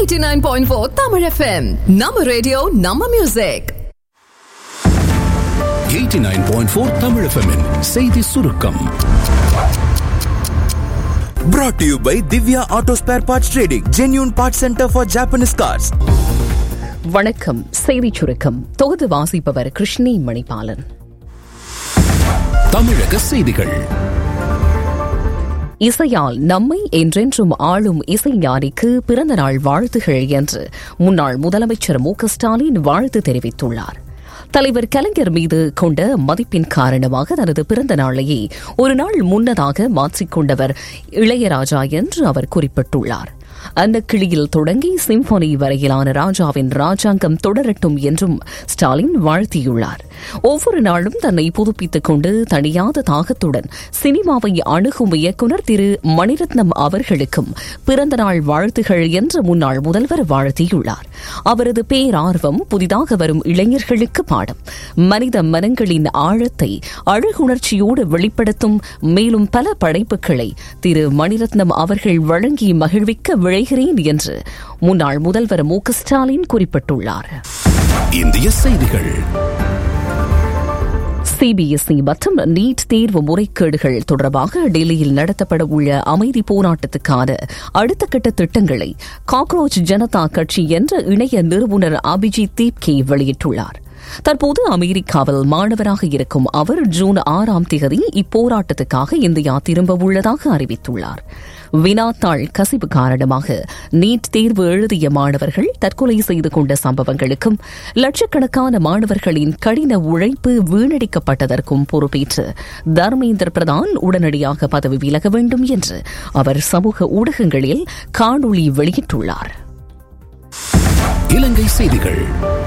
89.4 Tamil FM. நம்ம radio நம்ம music. 89.4 Tamil FM -இன் செய்தி சுருக்கம். Brought to you by Divya Auto Spare Parts Trading, genuine parts center for Japanese cars. வணக்கம். செய்தி சுருக்கம் தொகுத்து வாசிப்பவர் கிருஷ்ணி மணிபாலன். தமிழக செய்திகள். இசையால் நம்மை என்றென்றும் ஆளும் இசைஞானிக்கு பிறந்தநாள் வாழ்த்துகள் என்று முன்னாள் முதலமைச்சர் மு.க.ஸ்டாலின் வாழ்த்து தெரிவித்துள்ளார். தலைவர் கலைஞர் மீது கொண்ட மதிப்பின் காரணமாக தனது பிறந்த நாளையே ஒரு நாள் முன்னதாக மாற்றிக்கொண்டவர் இளையராஜா என்று அவர் குறிப்பிட்டுள்ளார். அன்னக்கிளியில் தொடங்கி சிம்பொனி வரையிலான ராஜாவின் ராஜாங்கம் தொடரட்டும் என்றும் ஸ்டாலின் வாழ்த்தியுள்ளார். ஒவ்வொரு நாளும் தன்னை புதுப்பித்துக் கொண்டு தனியாத தாகத்துடன் சினிமாவை அணுகும் இயக்குநர் திரு மணிரத்னம் அவர்களுக்கும் பிறந்தநாள் வாழ்த்துகள் என்று முன்னாள் முதல்வர் வாழ்த்தியுள்ளார். அவரது பேரார்வம் புதிதாக வரும் இளைஞர்களுக்கு பாடம், மனித மனங்களின் ஆழத்தை அழகுணர்ச்சியோடு வெளிப்படுத்தும் மேலும் பல படைப்புகளை திரு மணிரத்னம் அவர்கள் வழங்கி மகிழ்விக்க விழைகிறேன் என்று முன்னாள் முதல்வர் மு.க.ஸ்டாலின் குறிப்பிட்டுள்ளார். இந்திய செய்திகள். சிபிஎஸ்இ மற்றும் நீட் தேர்வு முறைகேடுகள் தொடர்பாக டெல்லியில் நடத்தப்பட உள்ள அமைதி போராட்டத்துக்கான அடுத்த கட்ட திட்டங்களை காக்ரோச் ஜனதா கட்சி என்ற இணைய நிறுவனர் அபிஜித் தீப்கே வெளியிட்டுள்ளார். தற்போது அமெரிக்காவில் மாணவராக இருக்கும் அவர் ஜூன் 6ஆம் தேதி இப்போராட்டத்துக்காக இந்தியா திரும்ப உள்ளதாக அறிவித்துள்ளார். வினாத்தாள் கசிவு காரணமாக நீட் தேர்வு எழுதிய மாணவர்கள் தற்கொலை செய்து கொண்ட சம்பவங்களுக்கும் லட்சக்கணக்கான மாணவர்களின் கடின உழைப்பு வீணடிக்கப்பட்டதற்கும் பொறுப்பேற்று தர்மேந்திர பிரதான் உடனடியாக பதவி விலக வேண்டும் என்று அவர் சமூக ஊடகங்களில் காணொளி வெளியிட்டுள்ளார். இலங்கை செய்திகள்.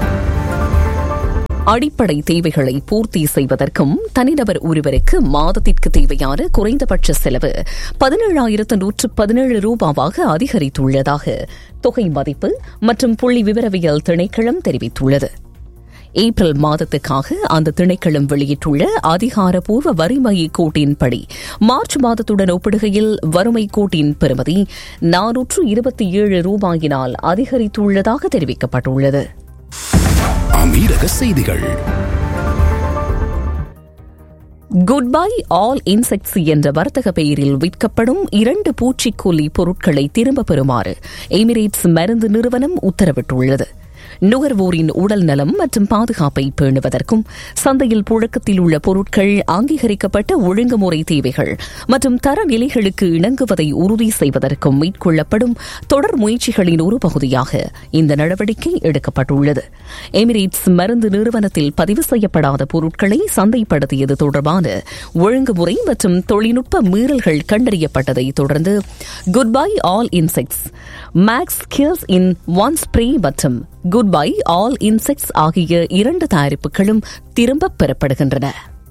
அடிப்படை தேவைகளை பூர்த்தி செய்வதற்கும் தனிநபர் ஒருவருக்கு மாதத்திற்கு தேவையான குறைந்தபட்ச செலவு 17,117 ரூபாவாக அதிகரித்துள்ளதாக தொகை மதிப்பு மற்றும் புள்ளி விவரவியல் திணைக்களம் தெரிவித்துள்ளது. ஏப்ரல் மாதத்துக்காக அந்த திணைக்களம் வெளியிட்டுள்ள அதிகாரப்பூர்வ வறுமை கோட்டின்படி மார்ச் மாதத்துடன் ஒப்பிடுகையில் வறுமை கோட்டின் பெறுமதி 427 ரூபாயினால் அதிகரித்துள்ளதாக தெரிவிக்கப்பட்டுள்ளது. அமீரக செய்திகள். குட் பை ஆல் இன்செக்ட்ஸ் என்ற வர்த்தக பெயரில் விற்கப்படும் 2 பூச்சிக்கொல்லி பொருட்களை திரும்பப் பெறுமாறு எமிரேட்ஸ் மருந்து நிறுவனம் உத்தரவிட்டுள்ளது. நுகர்வோரின் உடல் நலம் மற்றும் பாதுகாப்பை பேணுவதற்கும் சந்தையில் புழக்கத்தில் உள்ள பொருட்கள் அங்கீகரிக்கப்பட்ட ஒழுங்குமுறை தேவைகள் மற்றும் தரநிலைகளுக்கு இணங்குவதை உறுதி செய்வதற்கும் மேற்கொள்ளப்படும் தொடர் முயற்சிகளின் ஒரு பகுதியாக இந்த நடவடிக்கை எடுக்கப்பட்டுள்ளது. எமிரேட்ஸ் மருந்து நிறுவனத்தில் பதிவு செய்யப்படாத பொருட்களை சந்தைப்படுத்தியது தொடர்பான ஒழுங்குமுறை மற்றும் தொழில்நுட்ப மீறல்கள் கண்டறியப்பட்டதை தொடர்ந்து good bye all insects, maths kills in one spray மற்றும் குட் பை ஆல் இன்செக்ட்ஸ் ஆகிய 2 தயாரிப்புகளும் திரும்பப் பெறப்படுகின்றன.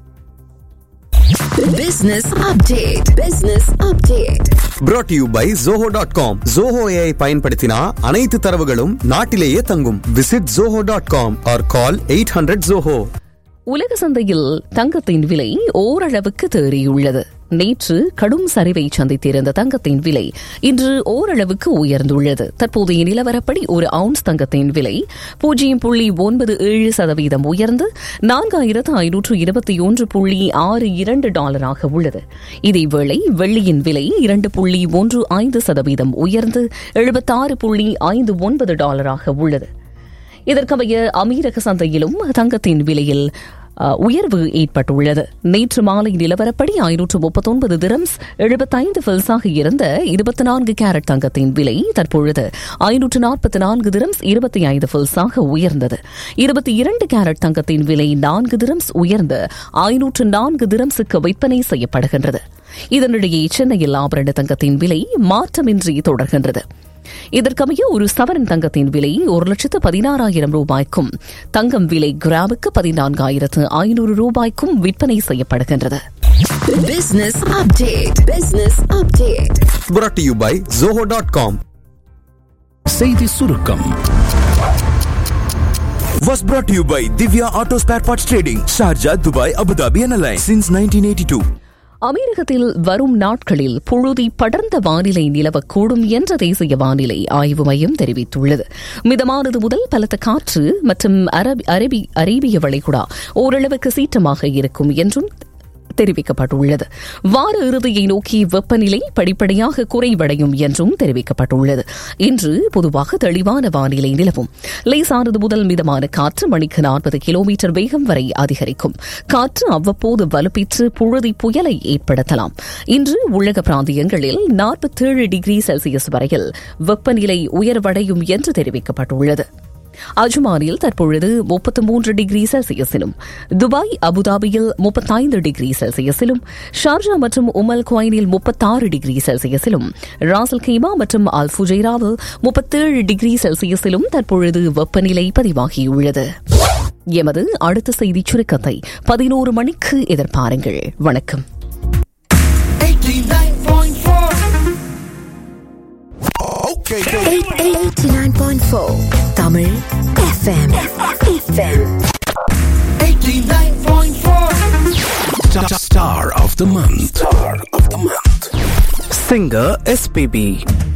Business update. Business update. Brought to you by Zoho.com. Zoho AI பயன்படுத்தினா அனைத்து தரவுகளும் நாட்டிலேயே தங்கும். Visit Zoho.com or call 800 Zoho. உலக சந்தையில் தங்கத்தின் விலை ஓரளவுக்கு தேறியுள்ளது. நேற்று கடும் சரிவை சந்தித்திருந்த தங்கத்தின் விலை இன்று ஓரளவுக்கு உயர்ந்துள்ளது. தற்போதைய நிலவரப்படி ஒரு அவுன்ஸ் தங்கத்தின் விலை 0.97% உயர்ந்து $4,521.62 உள்ளது. இதேவேளை வெள்ளியின் விலை 2.15% உயர்ந்து $76.59 உள்ளது. இதற்கமைய அமீரக சந்தையிலும் தங்கத்தின் விலையில் உயர்வு ஏற்பட்டுள்ளது. நேற்று மாலை நிலவரப்படி 539 திரம்ஸ் 75 ஃபில்ஸாக இருந்த 24 கேரட் தங்கத்தின் விலை தற்பொழுது 544 திரம்ஸ் 25 ஃபில்ஸாக உயர்ந்தது. 22 கேரட் தங்கத்தின் விலை 4 திரம்ஸ் உயர்ந்து 504 திரம்ஸுக்கு விற்பனை செய்யப்படுகின்றது. இதனிடையே சென்னையில் ஆபரண தங்கத்தின் விலை மாற்றமின்றி தொடர்கின்றது. இதற்கமைய ஒரு சவரன் தங்கத்தின் விலை 1,16,000 ரூபாய்க்கும் தங்கம் விலை கிராமுக்கு 14,500 ரூபாய்க்கும் விற்பனை செய்யப்படுகின்றது. Business update. Business update. Brought to you by Zoho.com. செய்தி சுருக்கம். Was brought to you by Divya Auto Spare Parts Trading, Sharjah, Dubai, Abu Dhabi and Alliance since 1982. அமெரிக்கத்தில் வரும் நாட்களில் புழுதி படர்ந்த வானிலை நிலவக்கூடும் என்ற தேசிய வானிலை ஆய்வு மையம் தெரிவித்துள்ளது. மிதமானது முதல் பலத்த காற்று மற்றும் அரேபிய வளைகுடா ஓரளவுக்கு சீற்றமாக இருக்கும் என்றும் தெரிவிக்கப்பட்டுள்ளது. வார இறுதியை நோக்கி வெப்பநிலை படிப்படியாக குறைவடையும் என்றும் தெரிவிக்கப்பட்டுள்ளது. இன்று பொதுவாக தெளிவான வானிலை நிலவும். லேசானது முதல் மிதமான காற்று மணிக்கு 40 கிலோமீட்டர் வேகம் வரை அதிகரிக்கும். காற்று அவ்வப்போது வலுப்பெற்று புழுதி புயலை ஏற்படுத்தலாம். இன்று உலக பிராந்தியங்களில் 47 டிகிரி செல்சியஸ் வரையில் வெப்பநிலை உயர்வடையும் என்று தெரிவிக்கப்பட்டுள்ளது. அஜ்மானில் தற்பொழுது 33 டிகிரி செல்சியஸிலும், துபாய் அபுதாபியில் 35 டிகிரி செல்சியஸிலும், ஷார்ஜா மற்றும் உமல் குவைனில் 36 டிகிரி செல்சியஸிலும், ராசல் கைமா மற்றும் அல் ஃபுஜைராவில் 37 டிகிரி செல்சியஸிலும் தற்பொழுது வெப்பநிலை பதிவாகியுள்ளது. எமது அடுத்த செய்திச் சுருக்கத்தை 11 மணிக்கு எதிர்பாருங்கள். வணக்கம். 89.4 Tamil FM. 89.4 Star of the month. Singer SPB.